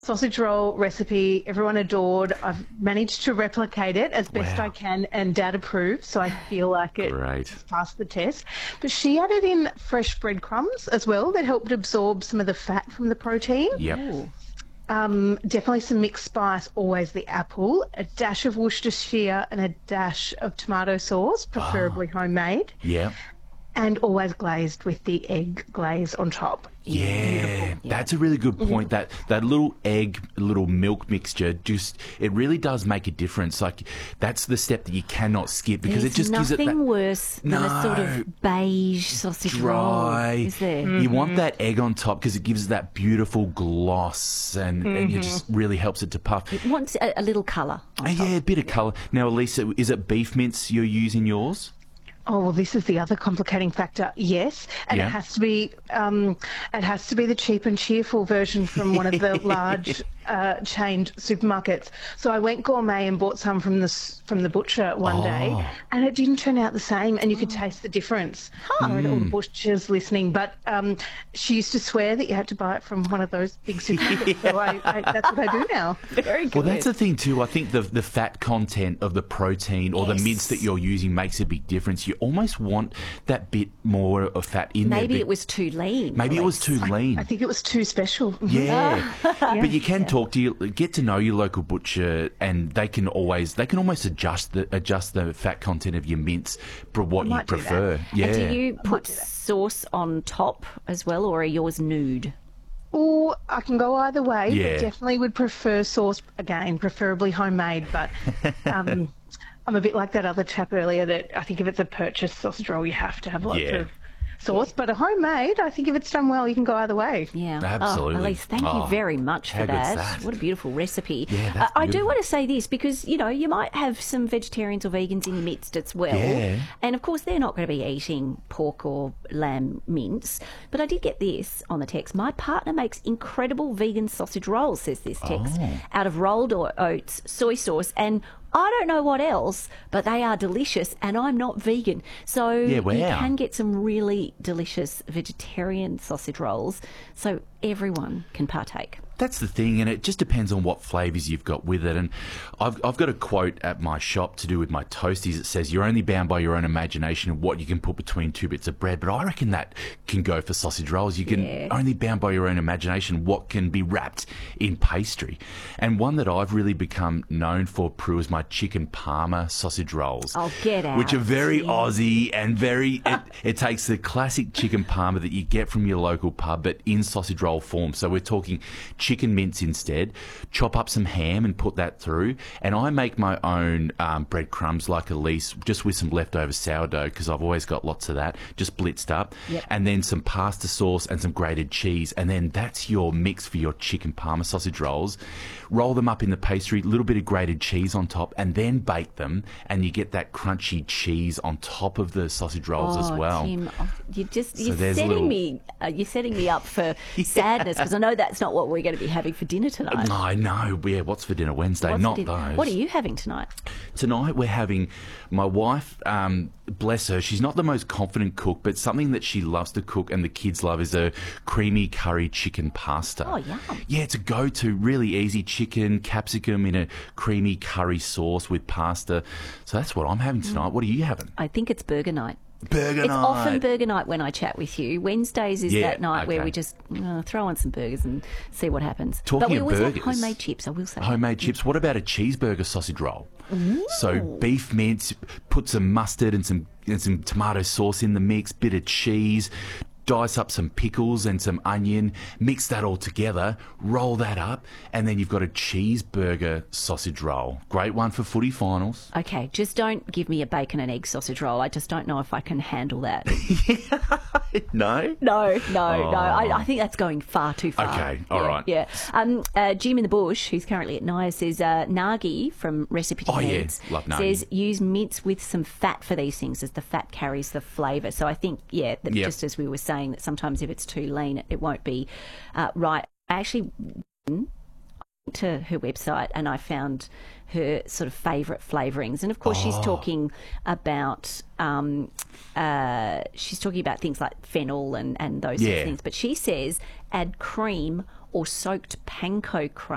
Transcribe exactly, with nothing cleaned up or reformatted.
sausage roll recipe everyone adored. I've managed to replicate it as best Wow. I can, and Dad approved, so I feel like it Great. passed the test. But she added in fresh breadcrumbs as well that helped absorb some of the fat from the protein. Yep. Ooh. Um, definitely some mixed spice, always the apple, a dash of Worcestershire and a dash of tomato sauce, preferably homemade, Yeah. and always glazed with the egg glaze on top. Yeah, that's a really good point. That that little egg, little milk mixture, just it really does make a difference. Like that's the step that you cannot skip because There's it just gives it nothing that worse than a sort No. of beige sausage dry. roll, is there? You want that egg on top because it gives it that beautiful gloss and, and it just really helps it to puff. It wants a, a little colour. Uh, yeah, a bit of colour. Now, Elisa, is it beef mince you're using yours? Oh, well, this is the other complicating factor. Yes, and Yeah. it has to be um, it has to be the cheap and cheerful version from one of the large uh, chained supermarkets. So I went gourmet and bought some from the s- from the butcher one Oh. day, and it didn't turn out the same, and you could taste the difference. Sorry to all the butchers listening, but um, she used to swear that you had to buy it from one of those big supermarkets. So I, I, that's what I do now. Very good. Well, that's the thing too. I think the the fat content of the protein or the Yes. mince that you're using makes a big difference. You almost want that bit more of fat in there. Maybe but- it was too lean. Maybe it was too lean. I think it was too special. Yeah, but you can talk to you, get to know your local butcher, and they can always they can almost adjust the adjust the fat content of your mince for what you might do that. prefer. Yeah, And do you put do that. sauce on top as well, or are yours nude? Or I can go either way, Yeah. but definitely would prefer sauce, again, preferably homemade. But um, I'm a bit like that other chap earlier that I think if it's a purchased sausage roll, you have to have lots Yeah. of sauce. But a homemade, I think if it's done well, you can go either way. Yeah, Absolutely. Oh, Elise, thank Oh, you very much how for good's that. that? What a beautiful recipe. Yeah, that's Uh, I do beautiful. want to say this because you know you might have some vegetarians or vegans in your midst as well, Yeah. and of course they're not going to be eating pork or lamb mince. But I did get this on the text. My partner makes incredible vegan sausage rolls. Says this text Oh. out of rolled o- oats, soy sauce, and I don't know what else, but they are delicious, and I'm not vegan. So Yeah, you wow. can get some really delicious vegetarian sausage rolls, so everyone can partake. That's the thing, and it just depends on what flavours you've got with it. And I've, I've got a quote at my shop to do with my toasties. It says, "You're only bound by your own imagination of what you can put between two bits of bread." But I reckon that can go for sausage rolls. You can Yeah. only bound by your own imagination what can be wrapped in pastry. And one that I've really become known for, Prue, is my chicken parma sausage rolls. Oh, get out. Which are very Yeah. Aussie and very... It, it takes the classic chicken parma that you get from your local pub, but in sausage roll form. So we're talking chicken mince instead. Chop up some ham and put that through. And I make my own um, breadcrumbs like Elise, just with some leftover sourdough, because I've always got lots of that, just blitzed up. Yep. And then some pasta sauce and some grated cheese. And then that's your mix for your chicken parma sausage rolls. Roll them up in the pastry, a little bit of grated cheese on top, and then bake them. And you get that crunchy cheese on top of the sausage rolls as Oh, well. Tim, oh, you just you're there's a setting little- me uh, you're setting me up for sadness because I know that's not what we're going to be having for dinner tonight. I know. Yeah, what's for dinner Wednesday? What's Not for dinner? those. What are you having tonight? Tonight we're having my wife, um, bless her, she's not the most confident cook, but something that she loves to cook and the kids love is a creamy curry chicken pasta. Oh, yum. Yeah, it's a go-to, really easy chicken, capsicum in a creamy curry sauce with pasta. So that's what I'm having tonight. What are you having? I think it's burger night. Burger It's night. often burger night when I chat with you. Wednesdays is Yeah, that night where okay. we just uh, throw on some burgers and see what happens. Talking but we of always burgers, have homemade chips, I will say. Homemade chips. What about a cheeseburger sausage roll? So beef mince, put some mustard and some and some tomato sauce in the mix, bit of cheese, dice up some pickles and some onion, mix that all together, roll that up, and then you've got a cheeseburger sausage roll. Great one for footy finals. Okay, just don't give me a bacon and egg sausage roll. I just don't know if I can handle that. No? No, no, no. I, I think that's going far too far. Okay, all yeah, right. Yeah. Um, uh, Jim in the bush, who's currently at Naya, says uh, Nagi from Recipe Oh, yeah. Heads Love Nagi. says use mince with some fat for these things, as the fat carries the flavour. So I think, yeah, that Yep. just as we were saying, that sometimes if it's too lean, it, it won't be uh, right. I actually to her website and I found her sort of favourite flavourings, and of course she's Oh. talking about um, uh, she's talking about things like fennel and, and those sorts Yeah. of things, but she says add cream or soaked panko crumb